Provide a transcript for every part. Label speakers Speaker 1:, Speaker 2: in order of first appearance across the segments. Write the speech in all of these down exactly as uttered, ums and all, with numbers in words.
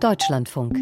Speaker 1: Deutschlandfunk.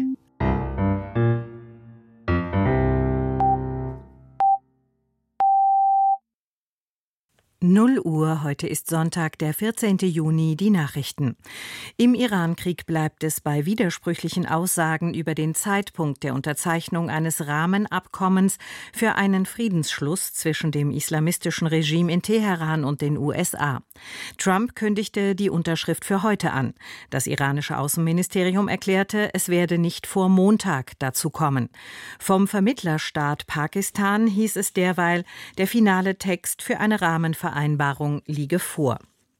Speaker 1: null Uhr, heute ist Sonntag, der vierzehnten Juni, die Nachrichten. Im Irankrieg bleibt es bei widersprüchlichen Aussagen über den Zeitpunkt der Unterzeichnung eines Rahmenabkommens für einen Friedensschluss zwischen dem islamistischen Regime in Teheran und den U S A. Trump kündigte die Unterschrift für heute an. Das iranische Außenministerium erklärte, es werde nicht vor Montag dazu kommen. Vom Vermittlerstaat Pakistan hieß es derweil, der finale Text für eine Rahmenvereinbarung Vereinbarung liege vor.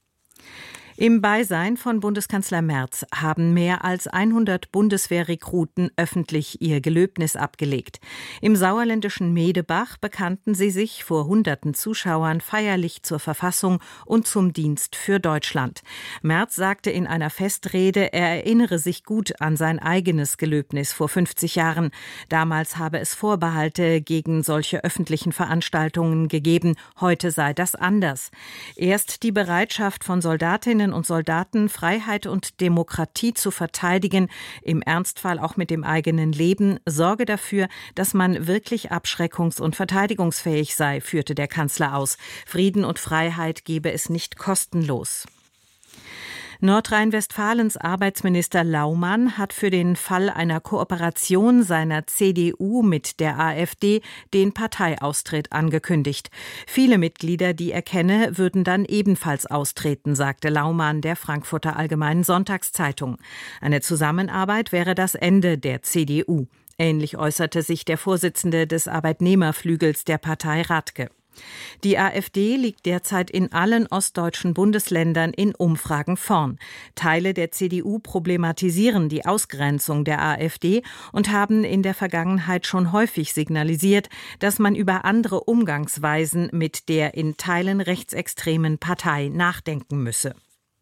Speaker 1: Im Beisein von Bundeskanzler Merz haben mehr als hundert Bundeswehrrekruten öffentlich ihr Gelöbnis abgelegt. Im sauerländischen Medebach bekannten sie sich vor hunderten Zuschauern feierlich zur Verfassung und zum Dienst für Deutschland. Merz sagte in einer Festrede, er erinnere sich gut an sein eigenes Gelöbnis vor fünfzig Jahren. Damals habe es Vorbehalte gegen solche öffentlichen Veranstaltungen gegeben. Heute sei das anders. Erst die Bereitschaft von Soldatinnen und Soldaten, Freiheit und Demokratie zu verteidigen, im Ernstfall auch mit dem eigenen Leben, sorge dafür, dass man wirklich abschreckungs- und verteidigungsfähig sei, führte der Kanzler aus. Frieden und Freiheit gebe es nicht kostenlos. Nordrhein-Westfalens Arbeitsminister Laumann hat für den Fall einer Kooperation seiner C D U mit der AfD den Parteiaustritt angekündigt. Viele Mitglieder, die er kenne, würden dann ebenfalls austreten, sagte Laumann der Frankfurter Allgemeinen Sonntagszeitung. Eine Zusammenarbeit wäre das Ende der C D U. Ähnlich äußerte sich der Vorsitzende des Arbeitnehmerflügels der Partei Radke. Die AfD liegt derzeit in allen ostdeutschen Bundesländern in Umfragen vorn. Teile der C D U problematisieren die Ausgrenzung der AfD und haben in der Vergangenheit schon häufig signalisiert, dass man über andere Umgangsweisen mit der in Teilen rechtsextremen Partei nachdenken müsse.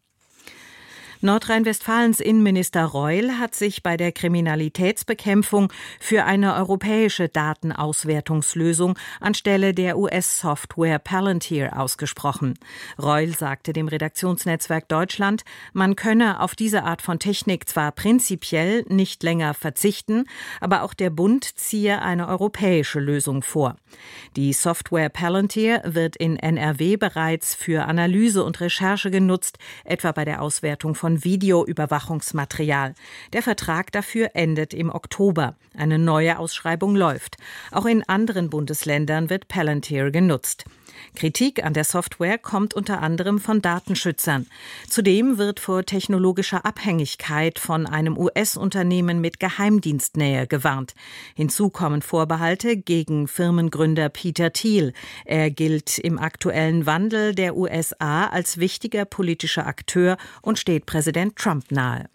Speaker 1: Nordrhein-Westfalens Innenminister Reul hat sich bei der Kriminalitätsbekämpfung für eine europäische Datenauswertungslösung anstelle der U S-Software Palantir ausgesprochen. Reul sagte dem Redaktionsnetzwerk Deutschland, man könne auf diese Art von Technik zwar prinzipiell nicht länger verzichten, aber auch der Bund ziehe eine europäische Lösung vor. Die Software Palantir wird in N R W bereits für Analyse und Recherche genutzt, etwa bei der Auswertung von Videoüberwachungsmaterial. Der Vertrag dafür endet im Oktober. Eine neue Ausschreibung läuft. Auch in anderen Bundesländern wird Palantir genutzt. Kritik an der Software kommt unter anderem von Datenschützern. Zudem wird vor technologischer Abhängigkeit von einem U S-Unternehmen mit Geheimdienstnähe gewarnt. Hinzu kommen Vorbehalte gegen Firmengründer Peter Thiel. Er gilt im aktuellen Wandel der U S A als wichtiger politischer Akteur und steht Präsident Trump nahe.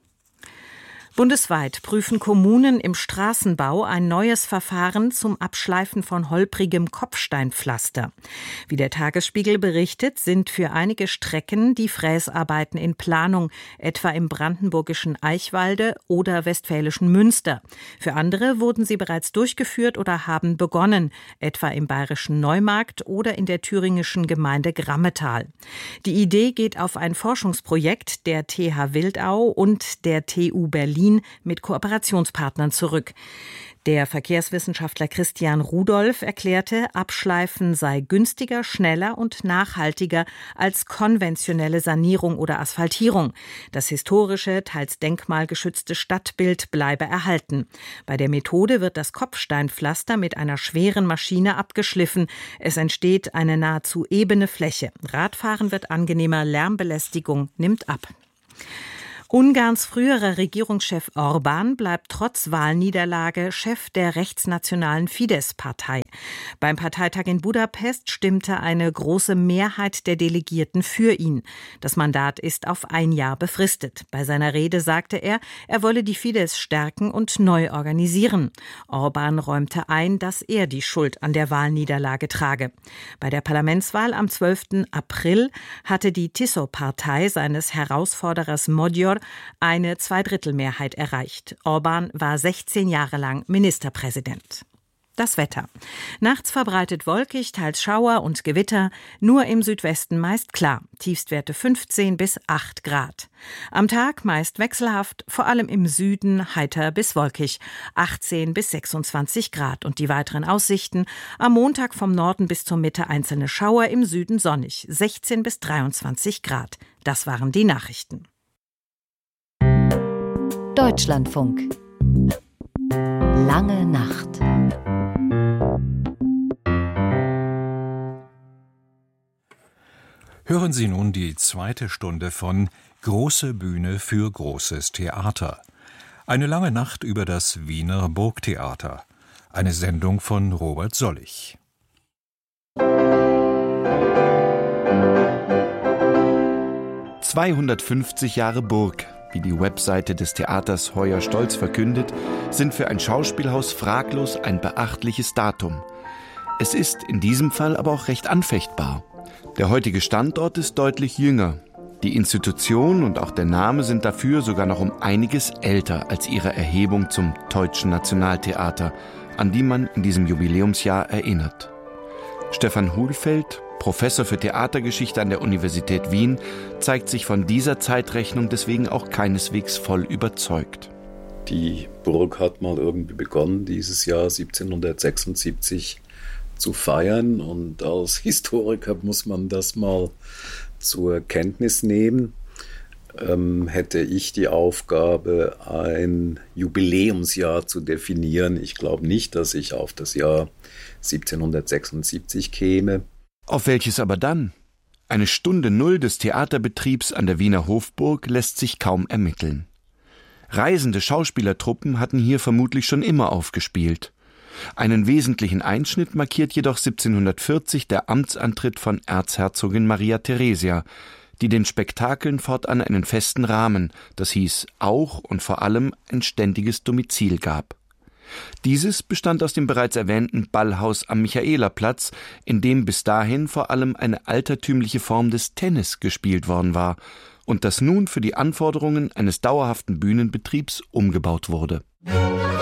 Speaker 1: Bundesweit prüfen Kommunen im Straßenbau ein neues Verfahren zum Abschleifen von holprigem Kopfsteinpflaster. Wie der Tagesspiegel berichtet, sind für einige Strecken die Fräsarbeiten in Planung, etwa im brandenburgischen Eichwalde oder westfälischen Münster. Für andere wurden sie bereits durchgeführt oder haben begonnen, etwa im bayerischen Neumarkt oder in der thüringischen Gemeinde Grammetal. Die Idee geht auf ein Forschungsprojekt der T H Wildau und der T U Berlin mit Kooperationspartnern zurück. Der Verkehrswissenschaftler Christian Rudolph erklärte, Abschleifen sei günstiger, schneller und nachhaltiger als konventionelle Sanierung oder Asphaltierung. Das historische, teils denkmalgeschützte Stadtbild bleibe erhalten. Bei der Methode wird das Kopfsteinpflaster mit einer schweren Maschine abgeschliffen. Es entsteht eine nahezu ebene Fläche. Radfahren wird angenehmer, Lärmbelästigung nimmt ab. Ungarns früherer Regierungschef Orbán bleibt trotz Wahlniederlage Chef der rechtsnationalen Fidesz-Partei. Beim Parteitag in Budapest stimmte eine große Mehrheit der Delegierten für ihn. Das Mandat ist auf ein Jahr befristet. Bei seiner Rede sagte er, er wolle die Fidesz stärken und neu organisieren. Orbán räumte ein, dass er die Schuld an der Wahlniederlage trage. Bei der Parlamentswahl am zwölften April hatte die Tiso-Partei seines Herausforderers Magyar eine Zweidrittelmehrheit erreicht. Orbán war sechzehn Jahre lang Ministerpräsident. Das Wetter. Nachts verbreitet wolkig, teils Schauer und Gewitter, nur im Südwesten meist klar, Tiefstwerte fünfzehn bis acht Grad. Am Tag meist wechselhaft, vor allem im Süden heiter bis wolkig, achtzehn bis sechsundzwanzig Grad. Und die weiteren Aussichten: am Montag vom Norden bis zur Mitte einzelne Schauer, im Süden sonnig, sechzehn bis dreiundzwanzig Grad. Das waren die Nachrichten.
Speaker 2: Deutschlandfunk. Lange Nacht.
Speaker 3: Hören Sie nun die zweite Stunde von Große Bühne für großes Theater. Eine lange Nacht über das Wiener Burgtheater. Eine Sendung von Robert Sollig.
Speaker 4: zweihundertfünfzig Jahre Burg, wie die Webseite des Theaters Heuer stolz verkündet, sind für ein Schauspielhaus fraglos ein beachtliches Datum. Es ist in diesem Fall aber auch recht anfechtbar. Der heutige Standort ist deutlich jünger. Die Institution und auch der Name sind dafür sogar noch um einiges älter als ihre Erhebung zum Deutschen Nationaltheater, an die man in diesem Jubiläumsjahr erinnert. Stefan Hulfeld, Professor für Theatergeschichte an der Universität Wien, zeigt sich von dieser Zeitrechnung deswegen auch keineswegs voll überzeugt.
Speaker 5: Die Burg hat mal irgendwie begonnen, dieses Jahr siebzehnhundertsechsundsiebzig zu feiern, und als Historiker muss man das mal zur Kenntnis nehmen. Ähm, hätte ich die Aufgabe, ein Jubiläumsjahr zu definieren, ich glaube nicht, dass ich auf das Jahr siebzehnhundertsechsundsiebzig käme.
Speaker 4: Auf welches aber dann? Eine Stunde Null des Theaterbetriebs an der Wiener Hofburg lässt sich kaum ermitteln. Reisende Schauspielertruppen hatten hier vermutlich schon immer aufgespielt. Einen wesentlichen Einschnitt markiert jedoch siebzehnhundertvierzig der Amtsantritt von Erzherzogin Maria Theresia, die den Spektakeln fortan einen festen Rahmen, das hieß auch und vor allem ein ständiges Domizil gab. Dieses bestand aus dem bereits erwähnten Ballhaus am Michaelerplatz, in dem bis dahin vor allem eine altertümliche Form des Tennis gespielt worden war und das nun für die Anforderungen eines dauerhaften Bühnenbetriebs umgebaut wurde.